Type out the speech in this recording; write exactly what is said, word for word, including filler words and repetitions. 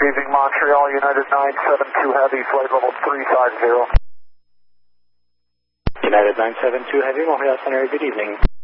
good evening, Montreal, United nine seven two Heavy, flight level three five zero. United nine seven two Heavy, Montreal Center, good evening.